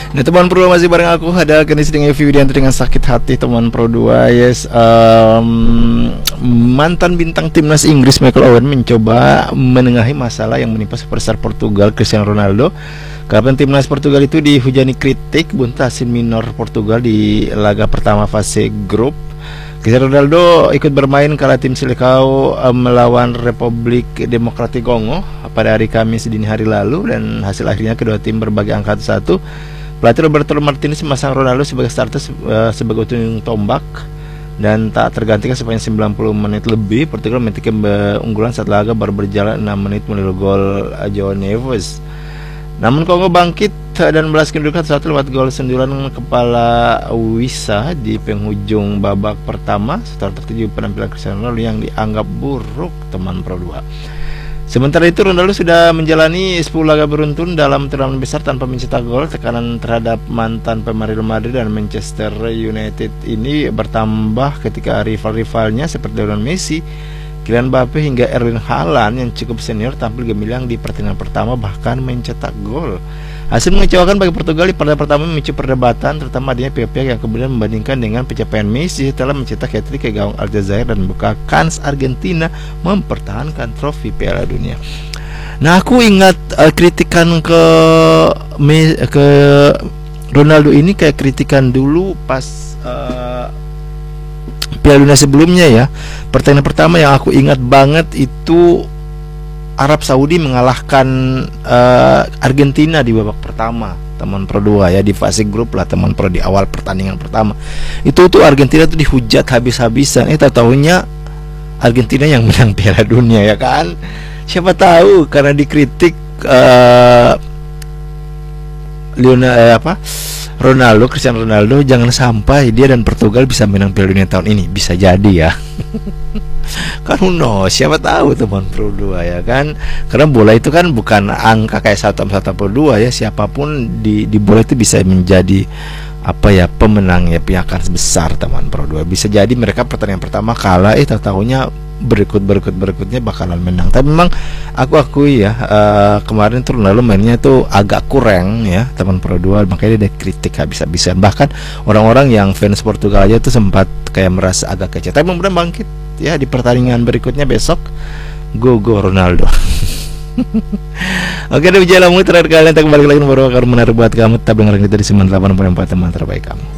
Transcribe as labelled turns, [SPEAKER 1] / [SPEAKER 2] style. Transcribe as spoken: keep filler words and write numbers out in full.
[SPEAKER 1] Nah teman Pro masih bareng aku ada Kenis dengan Vivian dengan sakit hati teman Pro dua. Yes, um, mantan bintang timnas Inggris Michael Owen mencoba menengahi masalah yang menimpa superstar Portugal Cristiano Ronaldo. Kapten timnas Portugal itu dihujani kritik buntah hasil minor Portugal di laga pertama fase grup. Cristiano Ronaldo ikut bermain kala tim Selecao um, melawan Republik Demokratik Kongo pada hari Kamis dini hari lalu, dan hasil akhirnya kedua tim berbagi angka satu. Pelatih Roberto Martinez memasang Ronaldo sebagai starter uh, sebagai ujung tombak dan tak tergantikan sepanjang sembilan puluh menit lebih. Portugal memiliki keunggulan saat laga baru berjalan enam menit melalui gol João Neves. Namun Kongo bangkit dan balas kedudukan satu lewat gol sundulan kepala Wissa di penghujung babak pertama. Setelah tertuju penampilan Cristiano Ronaldo yang dianggap buruk teman Pro dua. Sementara itu Ronaldo sudah menjalani sepuluh laga beruntun dalam turnamen besar tanpa mencetak gol. Tekanan terhadap mantan pemain Real Madrid dan Manchester United ini bertambah ketika rival-rivalnya seperti Lionel Messi, Kylian Mbappe hingga Erling Haaland yang cukup senior tampil gemilang di pertandingan pertama bahkan mencetak gol. Hasil mengecewakan bagi Portugal di pertandingan pertama memicu perdebatan, terutama adanya pihak-pihak yang kemudian membandingkan dengan pencapaian Messi setelah mencetak hat-trick ke gawang Aljazair dan membuka kans Argentina mempertahankan trofi Piala Dunia. Nah, aku ingat uh, kritikan ke ke Ronaldo ini kayak kritikan dulu pas uh, Piala Dunia sebelumnya ya. Pertandingan pertama yang aku ingat banget itu Arab Saudi mengalahkan uh, Argentina di babak pertama teman Pro dua ya, di fase grup lah teman Pro, di awal pertandingan pertama. Itu tuh Argentina tuh dihujat habis-habisan. Eh tak tahunya Argentina yang menang Piala Dunia ya kan. Siapa tahu karena dikritik uh, Lionel eh, apa? Ronaldo, Cristiano Ronaldo, jangan sampai dia dan Portugal bisa menang Piala Dunia tahun ini. Bisa jadi ya. Kan uno, siapa tahu teman Pro dua ya kan. Karena bola itu kan bukan angka kayak satu satu Pro dua ya. Siapapun di di bola itu bisa menjadi apa ya, pemenang ya, punya kans besar teman Pro dua. Bisa jadi mereka pertandingan pertama kalah, eh tahu-tahunya berikut berikut berikutnya bakalan menang. Tapi memang aku akui ya, uh, kemarin tuh lalu mainnya tuh agak kurang ya teman Pro dua, makanya dia kritik habis-habisan. Bahkan orang-orang yang fans Portugal aja tuh sempat kayak merasa agak kecewa. Tapi kemudian bangkit ya di pertandingan berikutnya besok. Go go Ronaldo. Oke, deh jalan terakhir kalian, kita kembali lagi baru akan menarik buat kamu. Tetap dengerin kita di sembilan puluh delapan koma empat teman terbaik kamu.